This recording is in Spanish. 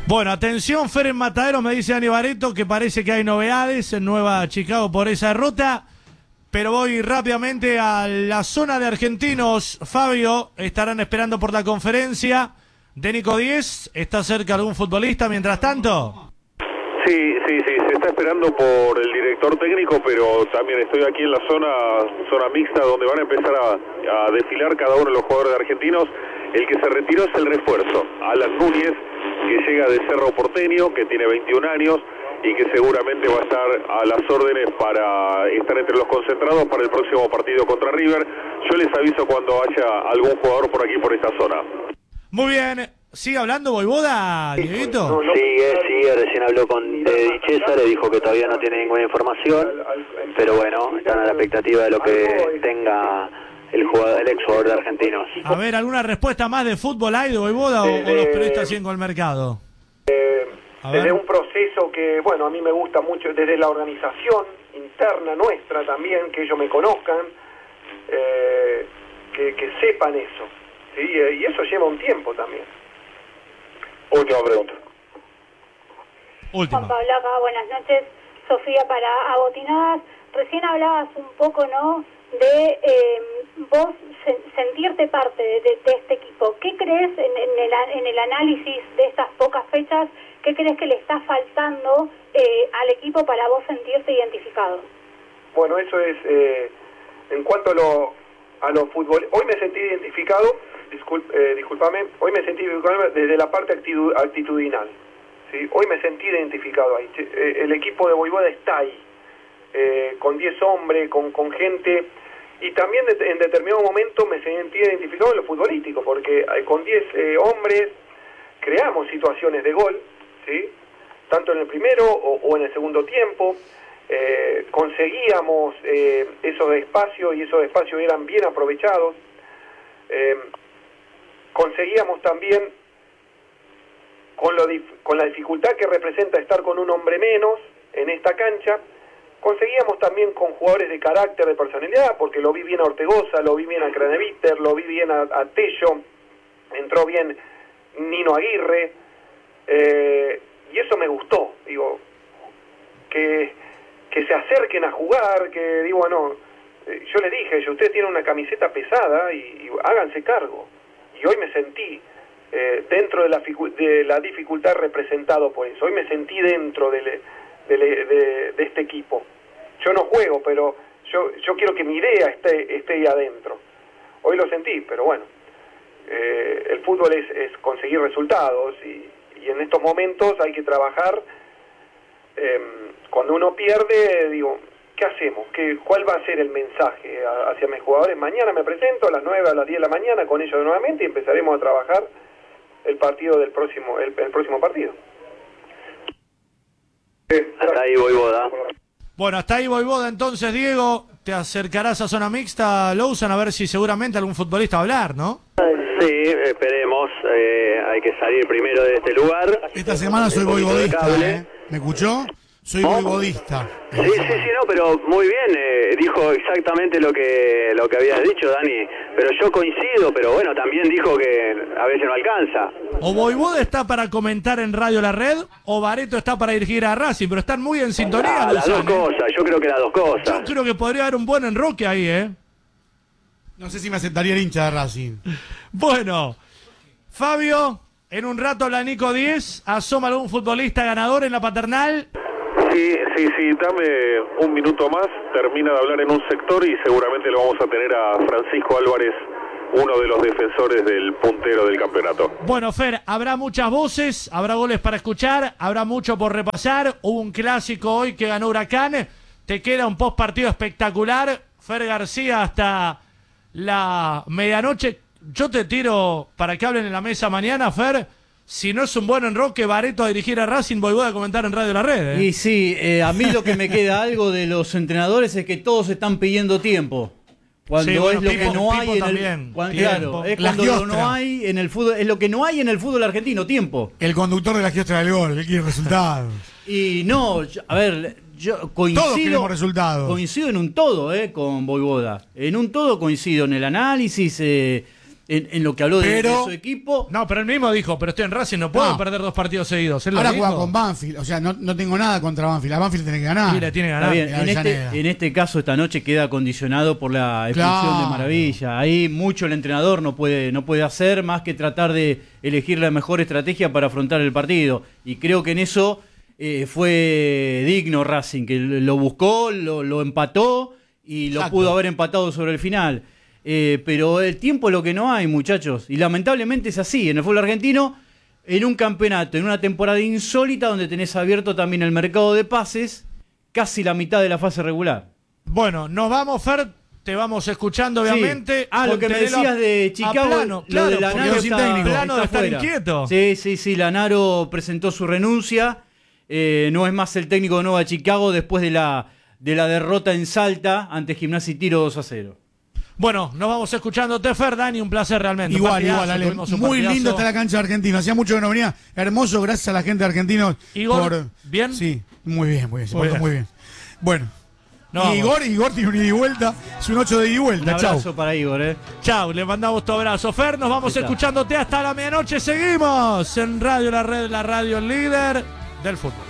Bueno, atención, Fer en Matadero, me dice Dani Barreto que parece que hay novedades en Nueva Chicago por esa ruta, pero voy rápidamente a la zona de argentinos. Fabio, estarán esperando por la conferencia de Nico Díez. ¿Está cerca algún futbolista mientras tanto? Sí, se está esperando por el director técnico, pero también estoy aquí en la zona mixta donde van a empezar a desfilar cada uno de los jugadores argentinos. El que se retiró es el refuerzo, Alan Núñez, que llega de Cerro Porteño, que tiene 21 años y que seguramente va a estar a las órdenes para estar entre los concentrados para el próximo partido contra River. Yo les aviso cuando haya algún jugador por aquí, por esta zona. Muy bien. ¿Sigue hablando Voivoda, Dieguito? Sigue, recién habló con Di César, le dijo que todavía no tiene ninguna información, pero bueno, están a la expectativa de lo que tenga el ex jugador de Argentinos. A ver, ¿alguna respuesta más de fútbol hay de Voivoda o los periodistas siguen con el mercado? Desde un proceso que, bueno, a mí me gusta mucho, desde la organización interna nuestra también, que ellos me conozcan, que sepan eso, ¿sí? Y eso lleva un tiempo también. Última pregunta. Juan Pablo acá, buenas noches. Sofía para Agotinadas. Recién hablabas un poco, ¿no?, de vos sentirte parte de este equipo. ¿Qué crees en el análisis de estas pocas fechas? ¿Qué crees que le está faltando al equipo para vos sentirte identificado? Bueno, eso es en cuanto a lo fútbol. Hoy me sentí identificado, discúlpame, hoy me sentí identificado desde la parte actitudinal. ¿Sí? Hoy me sentí identificado ahí. El equipo de Voivoda está ahí, con 10 hombres, con gente, y también en determinado momento me sentí identificado en lo futbolístico, porque con 10 hombres creamos situaciones de gol, ¿sí? Tanto en el primero o en el segundo tiempo. Conseguíamos esos espacios, y esos espacios eran bien aprovechados. Conseguíamos también, con la dificultad que representa estar con un hombre menos en esta cancha, conseguíamos también con jugadores de carácter, de personalidad, porque lo vi bien a Ortegoza, lo vi bien a Craneviter, lo vi bien a Tello, entró bien Nino Aguirre, y eso me gustó, digo, que se acerquen a jugar, que digo, bueno, yo les dije, ustedes tienen una camiseta pesada y háganse cargo. Y hoy me sentí dentro de la dificultad representado por eso. Hoy me sentí dentro de este equipo. Yo no juego, pero yo quiero que mi idea esté ahí adentro. Hoy lo sentí, pero bueno, el fútbol es conseguir resultados y en estos momentos hay que trabajar. Cuando uno pierde, digo, ¿qué hacemos? ¿Cuál va a ser el mensaje hacia mis jugadores? Mañana me presento a las 9, a las 10 de la mañana con ellos nuevamente y empezaremos a trabajar el partido del próximo partido. Hasta ahí Voivoda. Bueno, hasta ahí Voivoda. Entonces, Diego, te acercarás a zona mixta, Lawson, a ver si seguramente algún futbolista va a hablar, ¿no? Sí, esperemos. Hay que salir primero de este lugar. Esta semana soy voivodista, ¿me escuchó? Soy voivodista. Sí, no, pero muy bien, dijo exactamente lo que habías dicho, Dani, pero yo coincido, pero bueno, también dijo que a veces no alcanza. O Voivoda está para comentar en Radio La Red, o Barreto está para dirigir a Racing, pero están muy en sintonía. Las dos cosas, yo creo que las dos cosas. Yo creo que podría haber un buen enroque ahí, No sé si me aceptaría el hincha de Racing. Bueno, Fabio, en un rato habla Nico Díez, asoma algún futbolista ganador en la paternal. Sí, dame un minuto más, termina de hablar en un sector y seguramente lo vamos a tener a Francisco Álvarez, uno de los defensores del puntero del campeonato. Bueno, Fer, habrá muchas voces, habrá goles para escuchar, habrá mucho por repasar. Hubo un clásico hoy que ganó Huracán, te queda un post partido espectacular. Fer García hasta la medianoche. Yo te tiro para que hablen en la mesa mañana, Fer. Si no es un buen enroque, Barreto a dirigir a Racing, voy a comentar en Radio La Red. Y sí, a mí lo que me queda algo de los entrenadores es que todos están pidiendo tiempo. Cuando sí, bueno, es lo Pipo, que no hay Pipo en también. claro, es cuando lo no hay en el fútbol, es lo que no hay en el fútbol argentino, tiempo. El conductor de la giostra del gol, él quiere resultados. Y no, a ver, yo coincido. Todos queremos resultados. Coincido en un todo, con Voivoda. En un todo coincido en el análisis. en lo que habló de su equipo. No, pero él mismo dijo, pero estoy en Racing, no puedo perder 2 partidos seguidos. Ahora juega con Banfield, o sea, no tengo nada contra Banfield. A Banfield tiene que ganar. Sí, le tiene que ganar. Bien, en este caso, esta noche queda condicionado por la expulsión de Maravilla. Ahí mucho el entrenador no puede hacer más que tratar de elegir la mejor estrategia para afrontar el partido. Y creo que en eso fue digno Racing, que lo buscó, lo empató y lo pudo haber empatado sobre el final. Pero el tiempo es lo que no hay, muchachos. Y lamentablemente es así. En el fútbol argentino, en un campeonato, en una temporada insólita donde tenés abierto también el mercado de pases, casi la mitad de la fase regular. Bueno, nos vamos, Fer. Te vamos escuchando, obviamente. Sí. Lo que me decías de Chicago, plano, lo de Lanaro plano de estar inquieto. Sí, Lanaro presentó su renuncia. No es más el técnico de Nueva Chicago después de la derrota en Salta ante Gimnasia y Tiro 2-0. Bueno, nos vamos escuchándote, Fer, Dani, un placer realmente. Igual, Ale. Muy lindo está la cancha de Argentinos. Hacía mucho que no venía. Hermoso, gracias a la gente de Argentinos. Igor, ¿bien? Sí, muy bien. Se portó muy bien. Bueno. No, Igor tiene un ida y vuelta. Es un 8 de ida y vuelta. Un abrazo para Igor, Chau, le mandamos tu abrazo. Fer, nos vamos escuchándote hasta la medianoche. Seguimos en Radio La Red, la radio líder del fútbol.